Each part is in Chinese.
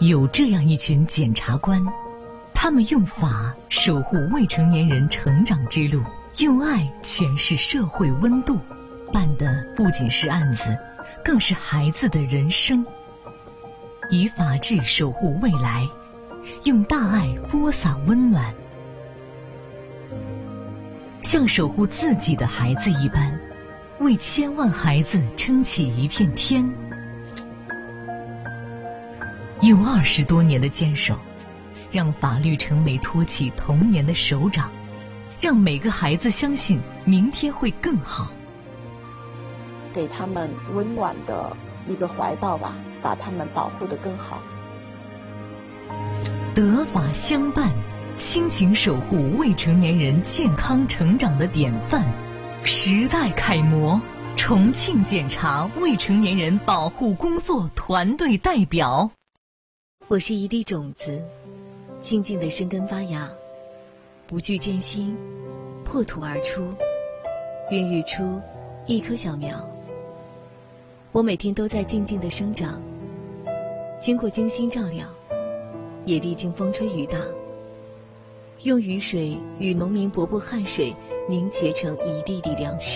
有这样一群检察官，他们用法守护未成年人成长之路，用爱诠释社会温度，办的不仅是案子，更是孩子的人生。以法治守护未来，用大爱播撒温暖，像守护自己的孩子一般，为千万孩子撑起一片天。用20多年的坚守，让法律成为托起童年的手掌，让每个孩子相信明天会更好。 给他们温暖的一个怀抱吧，把他们保护得更好。 德法相伴，亲情守护未成年人健康成长的典范，时代楷模，重庆检察未成年人保护工作团队代表。 我是一粒种子，静静地生根发芽，不惧艰辛，破土而出，孕育出一棵小苗。我每天都在静静地生长，经过精心照料，也历经风吹雨打，用雨水与农民伯伯汗水凝结成一粒粒粮食。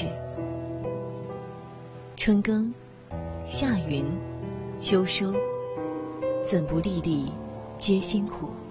春耕，夏耘，秋收，怎不粒粒皆辛苦。